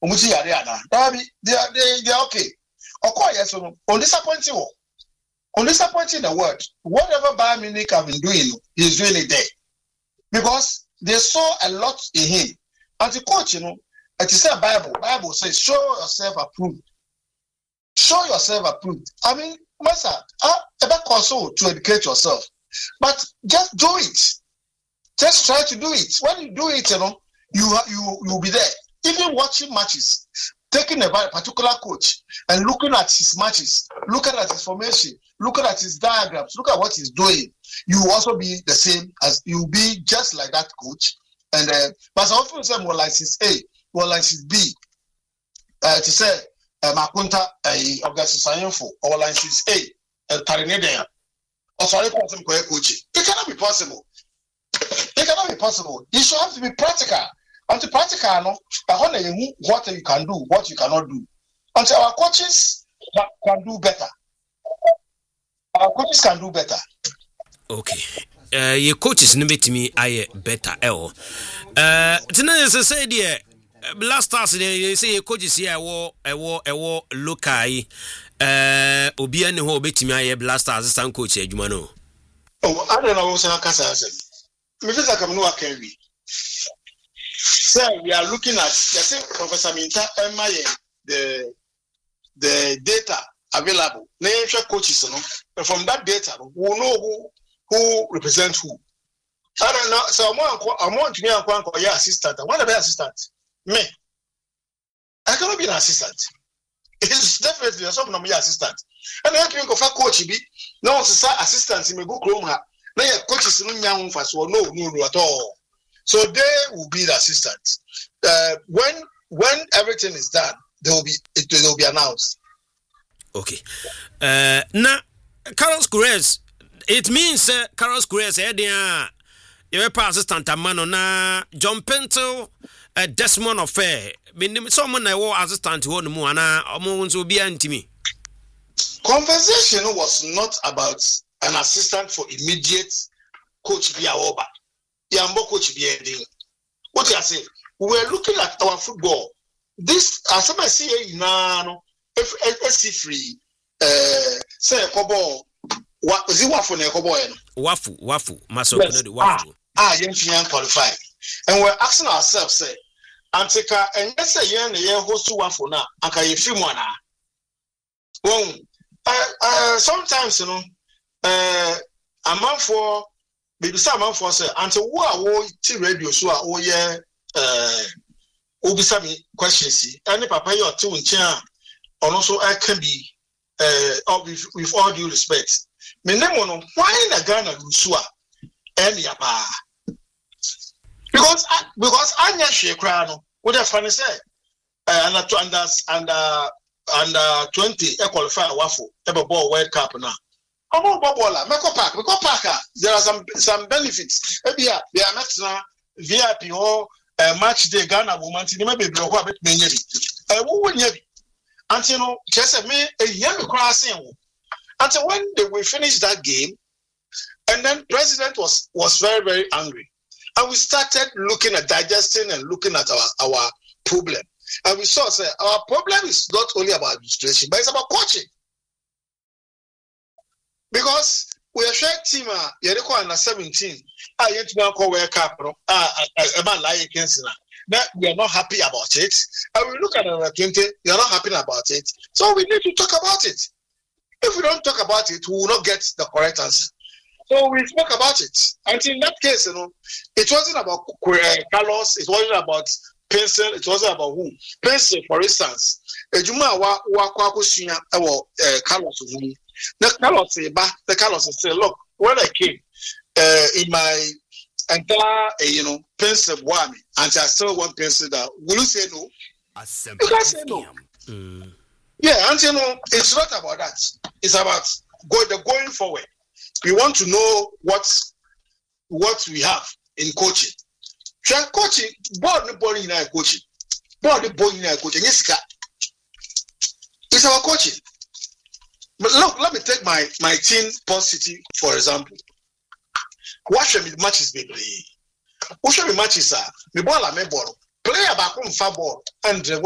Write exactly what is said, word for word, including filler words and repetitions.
Omuchi yare ana. They are they they are okay. Okay, yes, so on disappointing. On disappointing the word. Whatever Bayern Munich have been doing, he's doing it there. Because they saw a lot in him. As the coach, you know, it is a Bible. Bible says, show yourself approved. Show yourself approved. I mean, Master, uh, about console to educate yourself. But just do it. Just try to do it. When you do it, you know, you you you'll be there. Even watching matches, taking a particular coach and looking at his matches, looking at his formation, looking at his diagrams, look at what he's doing. You will also be the same as you'll be just like that coach. And uh, but I often say more license A, more license B. Uh, to say Makunta uh, Augustus Sayinfo or license A, uh, Tarinedea. Or sorry, coach. It cannot be possible. It cannot be possible. It should have to be practical. Until practical, no, what you can do, what you cannot do. Until our coaches can do better. Our coaches can do better. Okay. Uh, your coaches never to me I better. Oh. Uh, tonight as I said, yeah. Last time they say your coaches here, war, a war, a war, look I. Uh, Obiani ho betimi aye Blaster assistant coach Ejumano. Oh, I don't know what I can say. Me feel like I'm no can we. So we are looking at, I think Professor Minta Emaye, the the data available. Name coaches, you know. And from that data, we know who who represents who. I don't know. So I'm on I'm on to me and your assistant. I want to be assistant. Me. I cannot be an assistant. It's definitely a some number assistant. And I think of a coach be no assistant in me go chrome. Now your coaches no young for so no no no at all. So they will be the assistants. Uh, when when everything is done, they will be it will be announced. Okay. Uh, now, Carlos Queiroz, it means uh, Carlos Queiroz eh dia you be assistant man na John Pinto, uh, Desmond Affair. Meaning someone I war assistant who no mo ana omo nso be antimi. Conversation was not about an assistant for immediate coach Biaoba. Yambo coach Biending. What I say? We were looking at our football. This as I see now, if if free, uh, say kobo. What is it? Wafu ne kobo eno. Wafu, wafu. Maso no the wafu. Ah, ah, young qualify, and we're asking ourselves, say, Antika, and yes, say yen the yen host to wafu na. Anka ye film one na. Well, uh, uh, sometimes you know, uh, a man for. Maybe some man for say until who are wo ti radio so a wo ye eh obisa me questions any papa you to nchen ono so I can be uh with, with all due respect me name no why na Ghana lusu a any apa because because anya hwe kra no wo dey fan say uh under under under twenty e qualify wafo e be ball World Cup now. Omo bobola meko park meko park there are some some benefits ebia they are not na V I P or uh, match day Ghana woman ti me be bro ko abet menye bi eh wo wonya bi until no just me e yam crossing wo until when they we finish that game and then president was was very very angry and we started looking at digesting and looking at our our problem and we saw say our problem is not only about administration but it's about coaching. Because we are sharing team ah yereko under seventeen ah yetuma ko World Cup no ah e man like Kensina that we are not happy about it and we look at under twenty we are not happy about it so we need to talk about it. If we don't talk about it we will not get the correct answer. So we spoke about it and in that case you know it wasn't about uh, Carlos, it wasn't about Pencil, it wasn't about who. Pencil for instance ejuma wa wa kwa kosua e wo Carlos who. The Carlos say back. The Carlos say, look, when I came uh, in my entire, uh, you know, pencil one, and I still want pencil that. Will you say no? You can say no. Mm. Yeah, and you know, it's not about that. It's about go the going forward. We want to know what what we have in coaching. Coaching, board the board in our coaching, board the board in our coaching. Yes, it's our coaching. But look, let me take my, my team positive, for example. What should be matches, baby? What should be matches? Me ball, me ball. Player back on far ball and